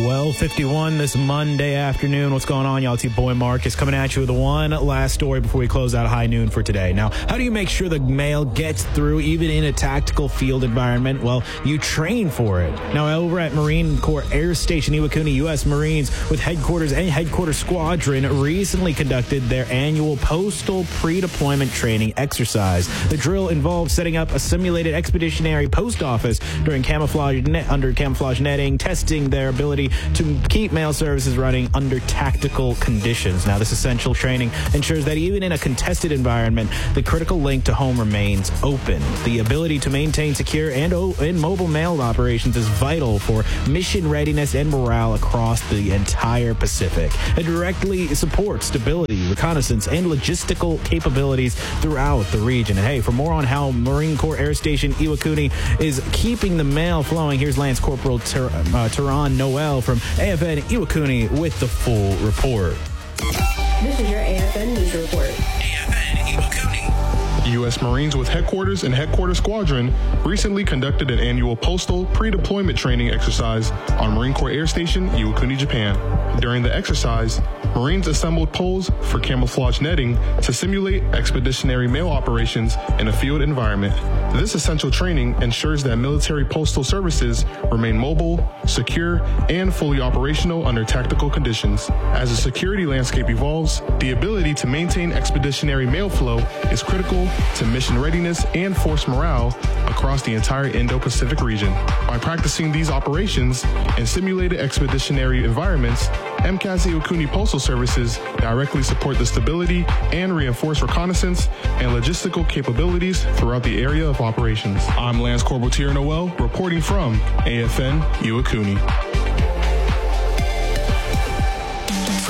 12:51 this Monday afternoon. What's going on, y'all? It's your boy Marcus coming at you with one last story before we close out high noon for today. Now, how do you make sure the mail gets through even in a tactical field environment? Well, you train for it. Now, over at Marine Corps Air Station Iwakuni, U.S. Marines with headquarters and headquarters squadron recently conducted their annual postal pre-deployment training exercise. The drill involved setting up a simulated expeditionary post office during under camouflage netting, testing their ability to keep mail services running under tactical conditions. Now, this essential training ensures that even in a contested environment, the critical link to home remains open. The ability to maintain secure and mobile mail operations is vital for mission readiness and morale across the entire Pacific. It directly supports stability, reconnaissance, and logistical capabilities throughout the region. And hey, for more on how Marine Corps Air Station Iwakuni is keeping the mail flowing, here's Lance Corporal Teron Noel from AFN Iwakuni with the full report. This is your AFN News Report. AFN Iwakuni. U.S. Marines with headquarters and headquarters squadron recently conducted an annual postal pre-deployment training exercise on Marine Corps Air Station Iwakuni, Japan. During the exercise, Marines assembled poles for camouflage netting to simulate expeditionary mail operations in a field environment. This essential training ensures that military postal services remain mobile, secure, and fully operational under tactical conditions. As the security landscape evolves, the ability to maintain expeditionary mail flow is critical to mission readiness and force morale across the entire Indo-Pacific region. By practicing these operations in simulated expeditionary environments, MCAS Iwakuni Postal Services directly support the stability and reinforce reconnaissance and logistical capabilities throughout the area of operations. I'm Lance Corporal Noel, reporting from AFN Iwakuni.